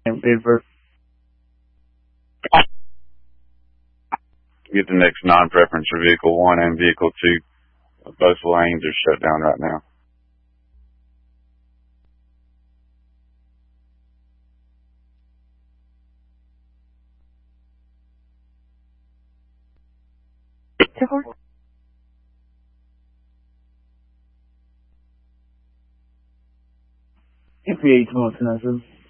Inverse. Get the next non-preference for vehicle 1 and vehicle 2. Both lanes are shut down right now. FP8 Mountain,